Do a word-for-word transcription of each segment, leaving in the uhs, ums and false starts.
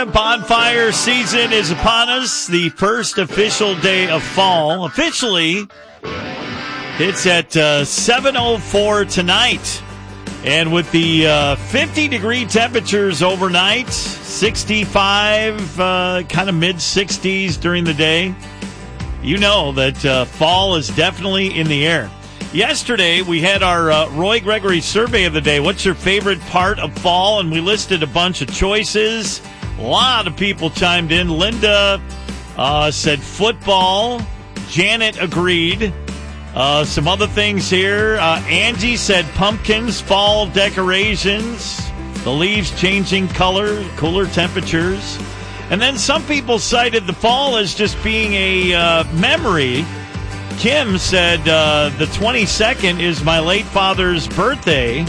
Yeah, bonfire season is upon us. The first official day of fall. Officially, it's at uh, seven oh four tonight. And with the uh, fifty-degree temperatures overnight, sixty-five, uh, kind of mid-sixties during the day, you know that uh, fall is definitely in the air. Yesterday, we had our uh, Roy Gregory survey of the day. What's your favorite part of fall? And we listed a bunch of choices. A lot of people chimed in. Linda uh, said football. Janet agreed. Uh, some other things here. Uh, Angie said pumpkins, fall decorations, the leaves changing color, cooler temperatures. And then some people cited the fall as just being a uh, memory. Kim said uh, the twenty-second is my late father's birthday,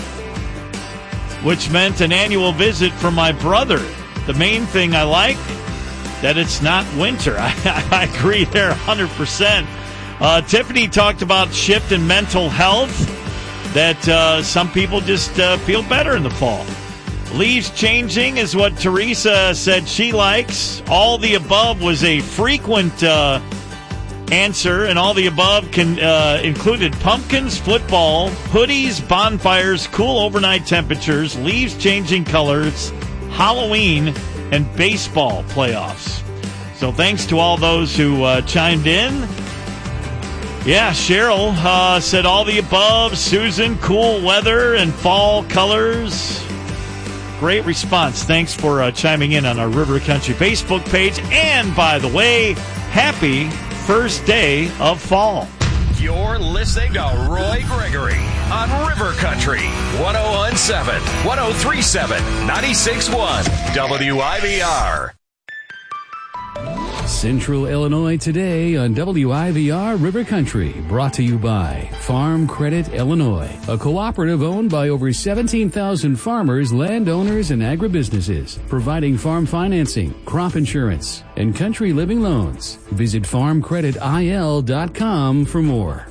which meant an annual visit from my brother. The main thing I like, that it's not winter. I, I agree there one hundred percent. Uh, Tiffany talked about shift in mental health, that uh, some people just uh, feel better in the fall. Leaves changing is what Teresa said she likes. All the above was a frequent uh, answer, and all the above can uh, included pumpkins, football, hoodies, bonfires, cool overnight temperatures, leaves changing colors, Halloween, and baseball playoffs. So thanks to all those who uh, chimed in. Yeah, Cheryl uh, said all the above. Susan, cool weather and fall colors. Great response. Thanks for uh, chiming in on our River Country Facebook page. And, by the way, happy first day of fall. You're listening to Roy Gregory on River Country. one oh one point seven, one oh three point seven, ninety-six point one W I V R. Central Illinois today on W I V R River Country, brought to you by Farm Credit Illinois, a cooperative owned by over seventeen thousand farmers, landowners, and agribusinesses, providing farm financing, crop insurance, and country living loans. Visit farm credit I L dot com for more.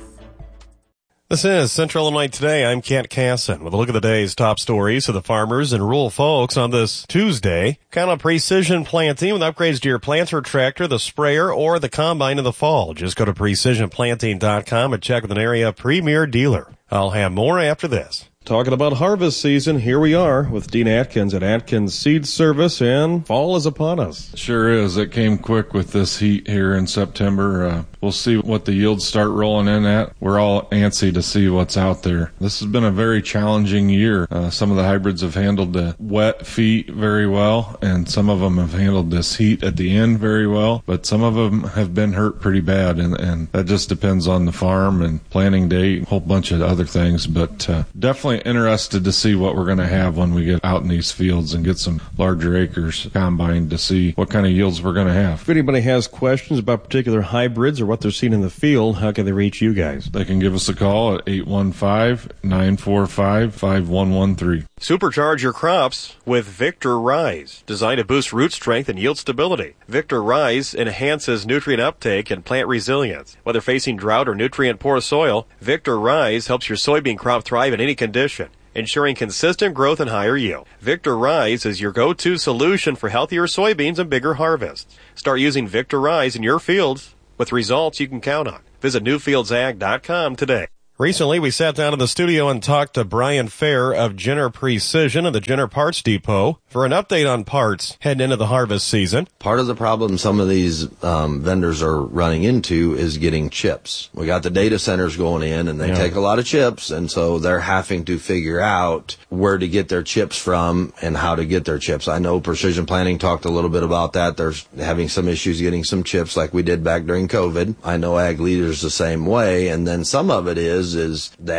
This is Central Illinois Today. I'm Kent Casson with a look at the day's top stories to the farmers and rural folks on this Tuesday. Count on precision planting with upgrades to your planter tractor, the sprayer, or the combine in the fall. Just go to precision planting dot com and check with an area premier dealer. I'll have more after this. Talking about harvest season, here we are with Dean Atkins at Atkins Seed Service, and fall is upon us. Sure is. It came quick with this heat here in September. Uh, we'll see what the yields start rolling in at. We're all antsy to see what's out there. This has been a very challenging year. Uh, some of the hybrids have handled the wet feet very well, and some of them have handled this heat at the end very well, but some of them have been hurt pretty bad, and, and that just depends on the farm and planting date, a whole bunch of other things, but uh, definitely interested to see what we're going to have when we get out in these fields and get some larger acres combined to see what kind of yields we're going to have. If anybody has questions about particular hybrids or what they're seeing in the field, how can they reach you guys? They can give us a call at eight one five, nine four five, five one one three. Supercharge your crops with Victor Rise, designed to boost root strength and yield stability. Victor Rise enhances nutrient uptake and plant resilience. Whether facing drought or nutrient-poor soil, Victor Rise helps your soybean crop thrive in any condition, ensuring consistent growth and higher yield. Victor Rise is your go-to solution for healthier soybeans and bigger harvests. Start using Victor Rise in your fields with results you can count on. Visit new fields ag dot com today. Recently, we sat down in the studio and talked to Brian Fair of Jenner Precision and the Jenner Parts Depot for an update on parts heading into the harvest season. Part of the problem some of these um, vendors are running into is getting chips. We got the data centers going in, and they yeah. take a lot of chips, and so they're having to figure out where to get their chips from and how to get their chips. I know Precision Planting talked a little bit about that. They're having some issues getting some chips like we did back during COVID. I know Ag Leaders the same way, and then some of it is is the